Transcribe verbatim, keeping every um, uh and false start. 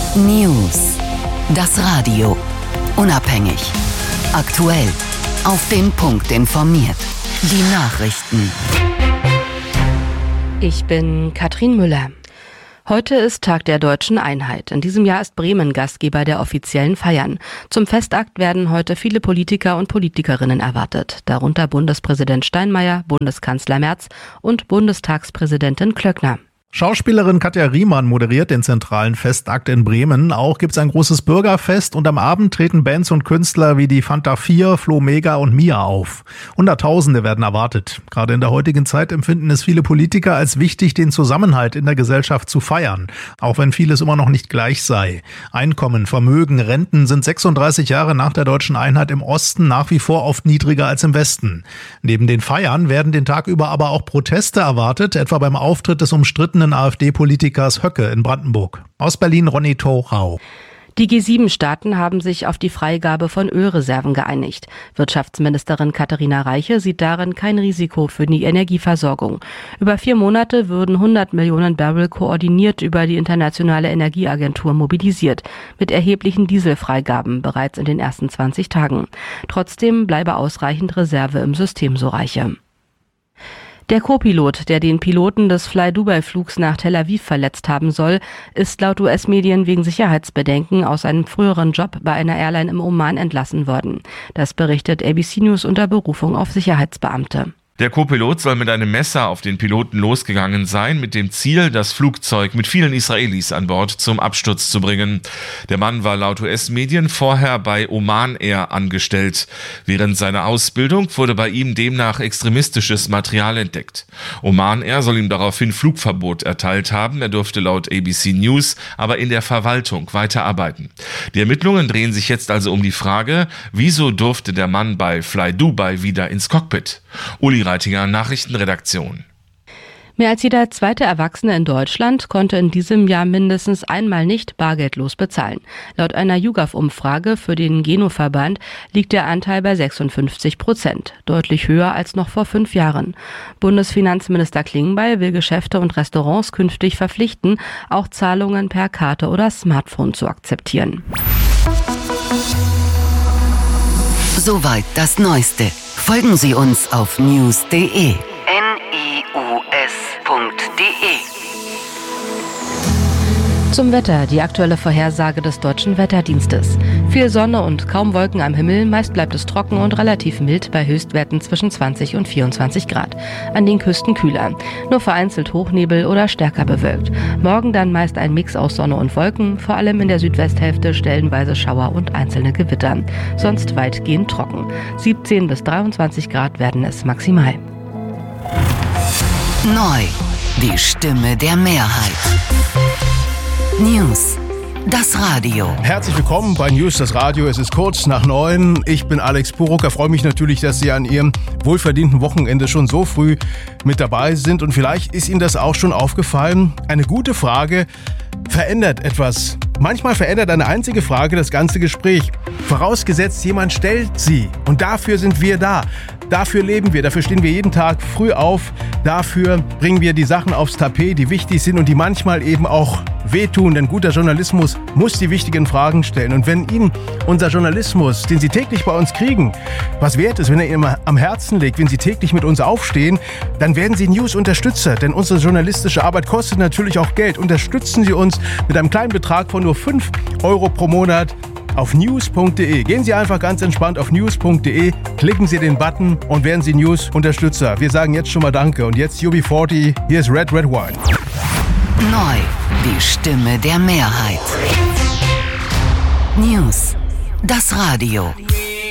News. Das Radio. Unabhängig. Aktuell. Auf den Punkt informiert. Die Nachrichten. Ich bin Katrin Müller. Heute ist Tag der Deutschen Einheit. In diesem Jahr ist Bremen Gastgeber der offiziellen Feiern. Zum Festakt werden heute viele Politiker und Politikerinnen erwartet. Darunter Bundespräsident Steinmeier, Bundeskanzler Merz und Bundestagspräsidentin Klöckner. Schauspielerin Katja Riemann moderiert den zentralen Festakt in Bremen. Auch gibt's ein großes Bürgerfest und am Abend treten Bands und Künstler wie die Fanta vier, Flo Mega und Mia auf. Hunderttausende werden erwartet. Gerade in der heutigen Zeit empfinden es viele Politiker als wichtig, den Zusammenhalt in der Gesellschaft zu feiern, auch wenn vieles immer noch nicht gleich sei. Einkommen, Vermögen, Renten sind sechsunddreißig Jahre nach der Deutschen Einheit im Osten nach wie vor oft niedriger als im Westen. Neben den Feiern werden den Tag über aber auch Proteste erwartet, etwa beim Auftritt des umstrittenen AfD-Politikers Höcke in Brandenburg. Aus Berlin Ronny Thorau. Die G sieben Staaten haben sich auf die Freigabe von Ölreserven geeinigt. Wirtschaftsministerin Katharina Reiche sieht darin kein Risiko für die Energieversorgung. Über vier Monate würden hundert Millionen Barrel koordiniert über die Internationale Energieagentur mobilisiert, mit erheblichen Dieselfreigaben bereits in den ersten zwanzig Tagen. Trotzdem bleibe ausreichend Reserve im System, so Reiche. Der Co-Pilot, der den Piloten des Fly-Dubai-Flugs nach Tel Aviv verletzt haben soll, ist laut U S-Medien wegen Sicherheitsbedenken aus einem früheren Job bei einer Airline im Oman entlassen worden. Das berichtet A B C News unter Berufung auf Sicherheitsbeamte. Der Co-Pilot soll mit einem Messer auf den Piloten losgegangen sein, mit dem Ziel, das Flugzeug mit vielen Israelis an Bord zum Absturz zu bringen. Der Mann war laut U S-Medien vorher bei Oman Air angestellt. Während seiner Ausbildung wurde bei ihm demnach extremistisches Material entdeckt. Oman Air soll ihm daraufhin Flugverbot erteilt haben. Er durfte laut A B C News aber in der Verwaltung weiterarbeiten. Die Ermittlungen drehen sich jetzt also um die Frage, wieso durfte der Mann bei Fly Dubai wieder ins Cockpit? Uli Reitinger, Nachrichtenredaktion. Mehr als jeder zweite Erwachsene in Deutschland konnte in diesem Jahr mindestens einmal nicht bargeldlos bezahlen. Laut einer YouGov-Umfrage für den Geno-Verband liegt der Anteil bei sechsundfünfzig Prozent, deutlich höher als noch vor fünf Jahren. Bundesfinanzminister Klingbeil will Geschäfte und Restaurants künftig verpflichten, auch Zahlungen per Karte oder Smartphone zu akzeptieren. Soweit das Neueste. Folgen Sie uns auf news punkt de. N I U S punkt de. Zum Wetter, die aktuelle Vorhersage des Deutschen Wetterdienstes. Viel Sonne und kaum Wolken am Himmel, meist bleibt es trocken und relativ mild bei Höchstwerten zwischen zwanzig und vierundzwanzig Grad. An den Küsten kühler, nur vereinzelt Hochnebel oder stärker bewölkt. Morgen dann meist ein Mix aus Sonne und Wolken, vor allem in der Südwesthälfte stellenweise Schauer und einzelne Gewitter. Sonst weitgehend trocken. siebzehn bis dreiundzwanzig Grad werden es maximal. Neu, die Stimme der Mehrheit. News, das Radio. Herzlich willkommen bei News, das Radio. Es ist kurz nach neun. Ich bin Alex Purucker. Freue mich natürlich, dass Sie an Ihrem wohlverdienten Wochenende schon so früh mit dabei sind. Und vielleicht ist Ihnen das auch schon aufgefallen. Eine gute Frage verändert etwas. Manchmal verändert eine einzige Frage das ganze Gespräch. Vorausgesetzt, jemand stellt sie. Und dafür sind wir da. Dafür leben wir, dafür stehen wir jeden Tag früh auf, dafür bringen wir die Sachen aufs Tapet, die wichtig sind und die manchmal eben auch wehtun, denn guter Journalismus muss die wichtigen Fragen stellen. Und wenn Ihnen unser Journalismus, den Sie täglich bei uns kriegen, was wert ist, wenn er Ihnen am Herzen liegt, wenn Sie täglich mit uns aufstehen, dann werden Sie News-Unterstützer, denn unsere journalistische Arbeit kostet natürlich auch Geld. Unterstützen Sie uns mit einem kleinen Betrag von nur fünf Euro pro Monat. Auf news punkt de. Gehen Sie einfach ganz entspannt auf news punkt de, klicken Sie den Button und werden Sie News-Unterstützer. Wir sagen jetzt schon mal Danke. Und jetzt U B vierzig, hier ist Red Red Wine. Neu, die Stimme der Mehrheit. News, das Radio.